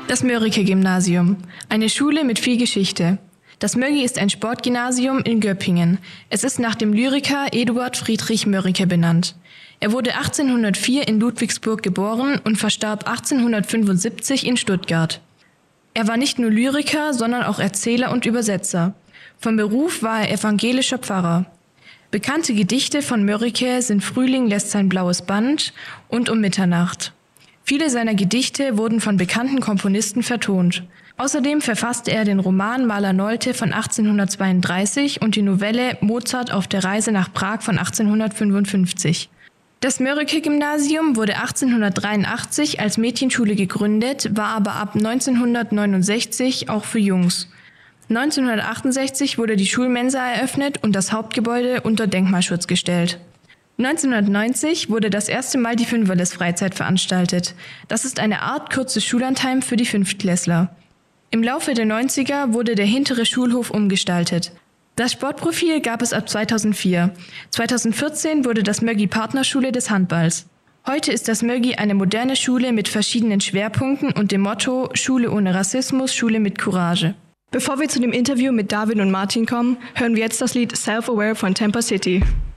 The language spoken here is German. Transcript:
Das Mörike-Gymnasium, eine Schule mit viel Geschichte. Das Mögi ist ein Sportgymnasium in Göppingen. Es ist nach dem Lyriker Eduard Friedrich Mörike benannt. Er wurde 1804 in Ludwigsburg geboren und verstarb 1875 in Stuttgart. Er war nicht nur Lyriker, sondern auch Erzähler und Übersetzer. Von Beruf war er evangelischer Pfarrer. Bekannte Gedichte von Mörike sind Frühling lässt sein blaues Band und Um Mitternacht. Viele seiner Gedichte wurden von bekannten Komponisten vertont. Außerdem verfasste er den Roman Maler Nolte von 1832 und die Novelle Mozart auf der Reise nach Prag von 1855. Das Mörike-Gymnasium wurde 1883 als Mädchenschule gegründet, war aber ab 1969 auch für Jungs. 1968 wurde die Schulmensa eröffnet und das Hauptgebäude unter Denkmalschutz gestellt. 1990 wurde das erste Mal die Fünferles-Freizeit veranstaltet. Das ist eine Art kurzes Schullandheim für die Fünftklässler. Im Laufe der 90er wurde der hintere Schulhof umgestaltet. Das Sportprofil gab es ab 2004. 2014 wurde das Mögi Partnerschule des Handballs. Heute ist das Mögi eine moderne Schule mit verschiedenen Schwerpunkten und dem Motto Schule ohne Rassismus, Schule mit Courage. Bevor wir zu dem Interview mit David und Martin kommen, hören wir jetzt das Lied Self-Aware von Tampa City.